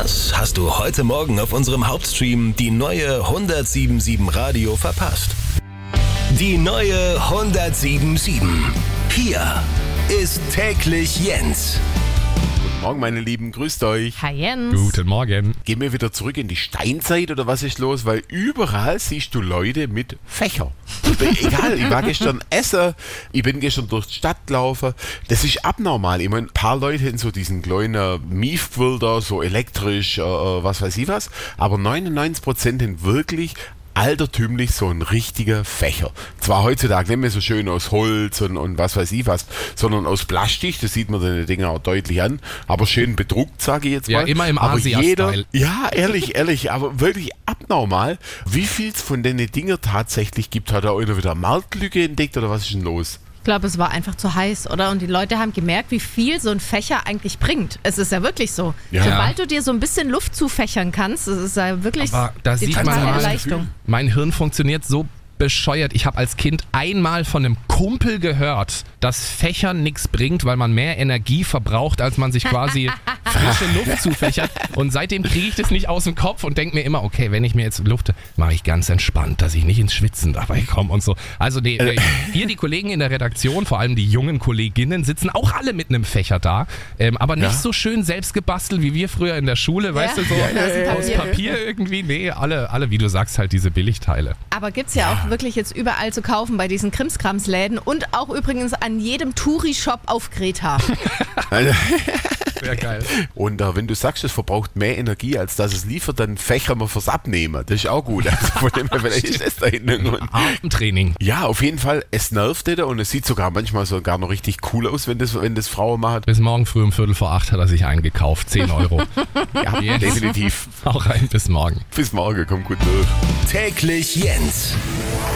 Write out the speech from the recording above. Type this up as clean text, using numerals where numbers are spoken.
Was hast du heute Morgen auf unserem Hauptstream die neue 107.7 Radio verpasst? Die neue 107.7. Hier ist täglich Jens. Guten Morgen, meine Lieben, grüßt euch. Hi Jens. Guten Morgen. Gehen wir wieder zurück in die Steinzeit oder was ist los? Weil überall siehst du Leute mit Fächer. Egal, ich war gestern essen, ich bin gestern durch die Stadt gelaufen. Das ist abnormal. Ich meine, ein paar Leute haben so diesen kleinen Miefquilter, so elektrisch, was weiß ich was. Aber 99% haben wirklich altertümlich so ein richtiger Fächer. Zwar heutzutage nicht mehr so schön aus Holz und was weiß ich was, sondern aus Plastik, das sieht man den Dinger auch deutlich an, aber schön bedruckt, sage ich jetzt mal. Ja, immer im aber Asia-Style. Ja, ehrlich, aber wirklich abnormal. Wie viel es von den Dinger tatsächlich gibt, hat er auch wieder Marktlücke entdeckt oder was ist denn los? Ich glaube, es war einfach zu heiß, oder? Und die Leute haben gemerkt, wie viel so ein Fächer eigentlich bringt. Es ist ja wirklich so. Ja. Sobald du dir so ein bisschen Luft zufächern kannst, das ist ja wirklich Aber da die sieht man totale mal, Erleichterung. mein Hirn funktioniert so bescheuert. Ich habe als Kind einmal von einem Kumpel gehört, dass Fächern nichts bringt, weil man mehr Energie verbraucht, als man sich quasi frische Luft zufächert. Und seitdem kriege ich das nicht aus dem Kopf und denke mir immer, okay, wenn ich mir jetzt Luft, mache ich ganz entspannt, dass ich nicht ins Schwitzen dabei komme und so. Also hier die Kollegen in der Redaktion, vor allem die jungen Kolleginnen, sitzen auch alle mit einem Fächer da, aber nicht so schön selbst gebastelt wie wir früher in der Schule, weißt du, so aus Papier irgendwie. Nee, alle, wie du sagst, halt diese Billigteile. Aber gibt es ja auch wirklich jetzt überall zu kaufen bei diesen Krimskramsläden und auch übrigens an jedem Touri-Shop auf Kreta. Sehr geil. Und wenn du sagst, es verbraucht mehr Energie, als dass es liefert, dann fächern wir fürs Abnehmen. Das ist auch gut. Also von dem her, vielleicht ist es da hinten. Armtraining. Ja, auf jeden Fall, es nervt nicht und es sieht sogar manchmal sogar noch richtig cool aus, wenn das Frauen machen. Bis morgen früh um 7:45 hat er sich eingekauft. 10 €. Ja, definitiv. Auch rein bis morgen. Bis morgen, kommt gut durch. Täglich Jens.